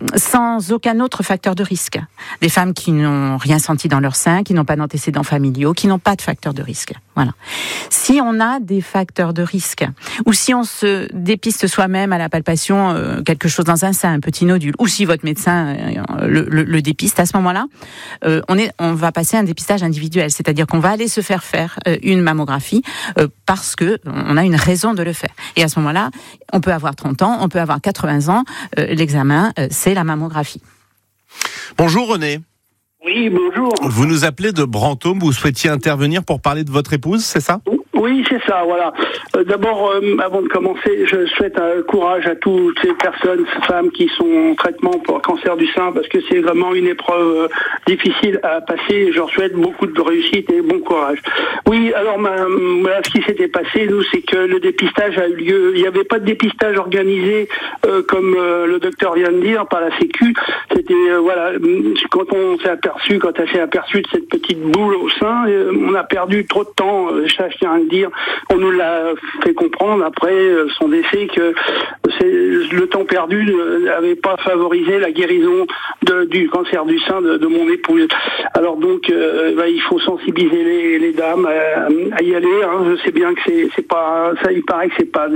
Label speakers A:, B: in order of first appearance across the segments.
A: sans aucun autre facteur de risque. Des femmes qui n'ont rien senti dans leur sein, qui n'ont pas d'antécédents familiaux, qui n'ont pas de facteur de risque. Voilà. Si on a des facteurs de risque, ou si on se dépiste soi-même à la palpation quelque chose dans un sein, un petit nodule, ou si votre médecin le dépiste, à ce moment-là, on va passer un dépistage individuel, c'est-à-dire qu'on va aller se faire une mammographie parce que on a une raison de le faire. Et à ce moment-là, on peut avoir 30 ans, on peut avoir 80 ans, l'examen, c'est la mammographie.
B: Bonjour René.
C: Oui, bonjour.
B: Vous nous appelez de Brantôme, vous souhaitiez intervenir pour parler de votre épouse, c'est ça ?
C: Oui, c'est ça, voilà. D'abord, avant de commencer, je souhaite courage à toutes ces personnes, ces femmes qui sont en traitement pour le cancer du sein, parce que c'est vraiment une épreuve difficile à passer. Je leur souhaite beaucoup de réussite et bon courage. Oui, alors voilà, ce qui s'était passé, nous, c'est que le dépistage a eu lieu. Il n'y avait pas de dépistage organisé comme le docteur vient de dire par la Sécu. C'était voilà, quand elle s'est aperçue de cette petite boule au sein, on a perdu trop de temps. Je tiens à le dire. On nous l'a fait comprendre après son décès que le temps perdu n'avait pas favorisé la guérison du cancer du sein de mon épouse. Alors donc il faut sensibiliser les dames à y aller. Hein. Je sais bien que c'est pas ça. Il paraît que c'est pas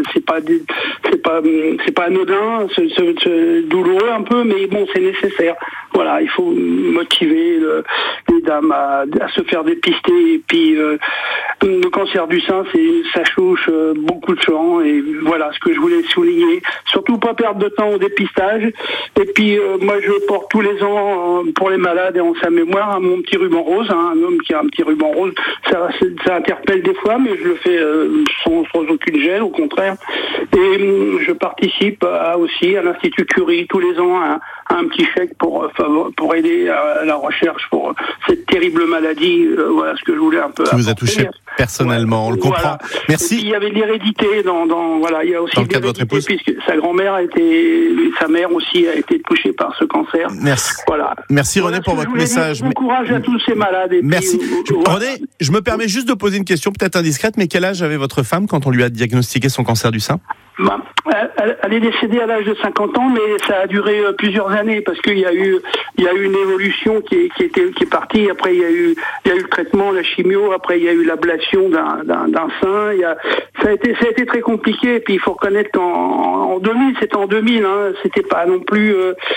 C: anodin, c'est douloureux un peu, mais bon, c'est nécessaire. Voilà, il faut motiver les dames à se faire dépister. Et puis le cancer du sein, ça touche beaucoup de gens. Et voilà ce que je voulais souligner. Surtout pas perdre de temps au dépistage. Et puis moi, je porte tous les ans pour les malades et en sa mémoire mon petit ruban rose. Hein, un homme qui a un petit ruban rose, ça interpelle des fois, mais je le fais sans aucune gêne, au contraire. Et je participe aussi à l'Institut Curie tous les ans à un petit chèque pour aider à la recherche pour cette terrible maladie. Voilà ce que je voulais un peu.
B: Qui vous a touché personnellement, on le comprend.
C: Voilà.
B: Merci.
C: Et puis, il y avait l'hérédité il y a aussi
B: dans le cas de votre épouse,
C: puisque sa grand-mère sa mère aussi a été touchée par ce cancer.
B: Merci.
C: Voilà.
B: Merci René pour votre message.
C: Bon courage à tous ces malades.
B: Merci. René, je me permets juste de poser une question peut-être indiscrète, mais quel âge avait votre femme quand on lui a diagnostiqué son cancer du sein ?
C: Elle est décédée à l'âge de 50 ans, mais ça a duré plusieurs années parce qu'il y a eu une évolution qui est partie. Après, il y a eu le traitement, la chimio. Après, il y a eu l'ablation d'un sein. Ça a été très compliqué. Et puis, il faut reconnaître qu'en 2000, c'était en 2000. Hein, c'était pas non plus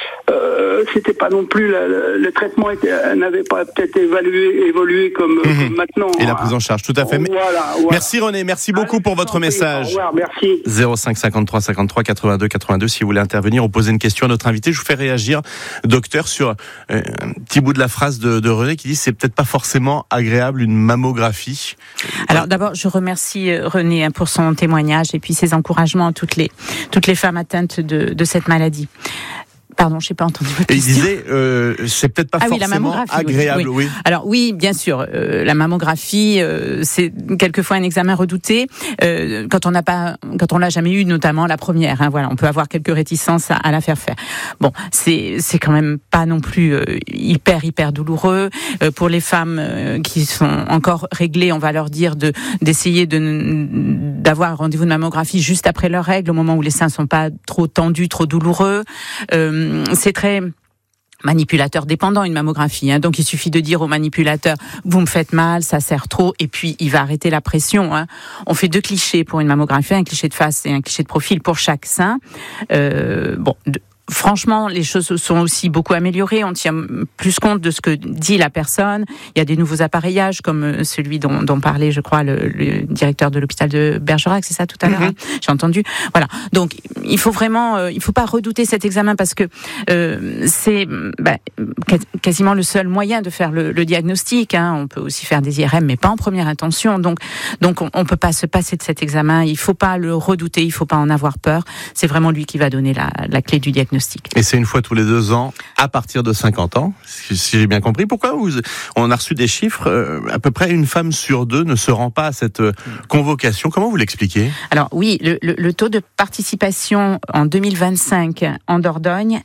C: le traitement n'avait pas peut-être évolué comme maintenant.
B: Et la prise en charge, tout à fait.
C: Voilà.
B: Merci René, merci beaucoup pour votre message.
C: Au revoir, merci.
B: 05 53 53 82 82 si vous voulez intervenir ou poser une question à notre invité. Je vous fais réagir, docteur, sur un petit bout de la phrase de René qui dit c'est peut-être pas forcément agréable une mammographie.
A: Alors d'abord, je remercie René pour son témoignage et puis ses encouragements à toutes les femmes atteintes de cette maladie. Pardon, je n'ai pas entendu votre question.
B: Et il disait, c'est peut-être pas forcément agréable, oui.
A: Alors oui, bien sûr, la mammographie, c'est quelquefois un examen redouté quand on l'a jamais eu, notamment la première. Hein, voilà, on peut avoir quelques réticences à la faire faire. Bon, c'est quand même pas non plus hyper douloureux pour les femmes qui sont encore réglées. On va leur dire d'essayer d'avoir un rendez-vous de mammographie juste après leurs règles, au moment où les seins sont pas trop tendus, trop douloureux. C'est très manipulateur dépendant une mammographie, hein. Donc il suffit de dire au manipulateur vous me faites mal, ça serre trop, et puis il va arrêter la pression, hein. On fait 2 clichés pour une mammographie, un cliché de face et un cliché de profil pour chaque sein. Franchement, les choses sont aussi beaucoup améliorées. On tient plus compte de ce que dit la personne. Il y a des nouveaux appareillages comme celui dont parlait, je crois, le directeur de l'hôpital de Bergerac, c'est ça tout à l'heure, hein, j'ai entendu. Voilà. Donc, il faut pas redouter cet examen parce que c'est quasiment le seul moyen de faire le diagnostic. Hein. On peut aussi faire des IRM, mais pas en première intention. Donc, on peut pas se passer de cet examen. Il faut pas le redouter. Il faut pas en avoir peur. C'est vraiment lui qui va donner la clé du diagnostic.
B: Et c'est une fois tous les 2 ans, à partir de 50 ans, si j'ai bien compris. Pourquoi on a reçu des chiffres, à peu près une femme sur 2 ne se rend pas à cette convocation. Comment vous l'expliquez ?
A: Alors oui, le taux de participation en 2025 en Dordogne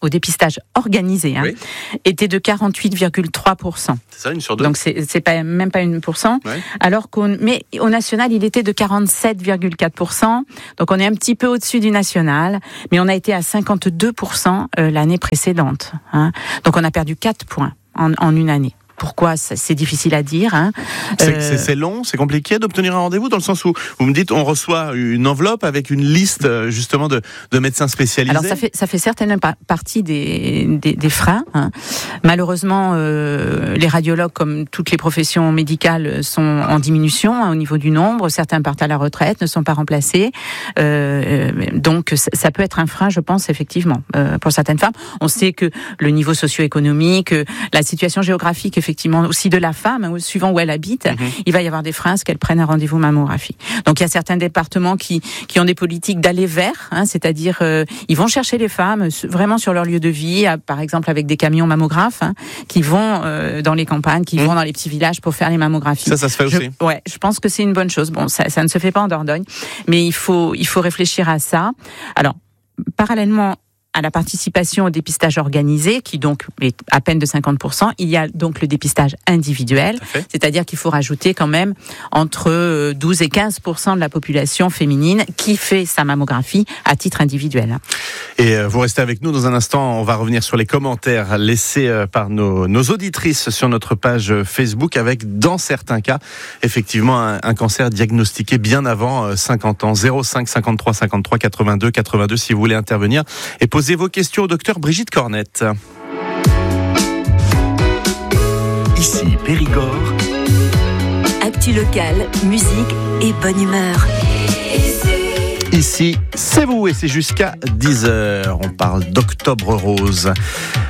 A: au dépistage organisé,
B: Oui.
A: était de 48,3%.
B: C'est ça, une sur deux.
A: Donc c'est pas même pas 1%.
B: Ouais.
A: Alors mais au national, il était de 47,4%. Donc on est un petit peu au-dessus du national, mais on a été à 52% l'année précédente. Hein. Donc on a perdu 4 points en une année. Pourquoi? C'est difficile à dire. Hein.
B: C'est long, c'est compliqué d'obtenir un rendez-vous, dans le sens où vous me dites on reçoit une enveloppe avec une liste justement de médecins spécialisés.
A: Alors ça fait certainement partie des freins. Hein. Malheureusement, les radiologues, comme toutes les professions médicales, sont en diminution au niveau du nombre. Certains partent à la retraite, ne sont pas remplacés. Donc ça peut être un frein, je pense, effectivement, pour certaines femmes. On sait que le niveau socio-économique, la situation géographique, effectivement, aussi de la femme, suivant où elle habite, il va y avoir des freins à ce qu'elle prenne un rendez-vous mammographie. Donc il y a certains départements qui ont des politiques d'aller vers, hein, c'est-à-dire ils vont chercher les femmes vraiment sur leur lieu de vie, par exemple avec des camions mammographes, hein, qui vont dans les campagnes, qui vont dans les petits villages pour faire les mammographies.
B: Ça se fait aussi.
A: Je pense que c'est une bonne chose. Bon, ça ne se fait pas en Dordogne, mais il faut réfléchir à ça. Alors, parallèlement à la participation au dépistage organisé, qui donc est à peine de 50%, il y a donc le dépistage individuel, c'est-à-dire qu'il faut rajouter quand même entre 12 et 15% de la population féminine qui fait sa mammographie à titre individuel.
B: Et vous restez avec nous dans un instant, on va revenir sur les commentaires laissés par nos auditrices sur notre page Facebook, avec dans certains cas, effectivement, un cancer diagnostiqué bien avant 50 ans. 05 53 53 82 82 si vous voulez intervenir et posez vos questions au docteur Brigitte Cornette.
D: Ici Périgord.
E: Actu locale, musique et bonne humeur.
B: Ici, c'est vous et c'est jusqu'à 10h. On parle d'Octobre Rose.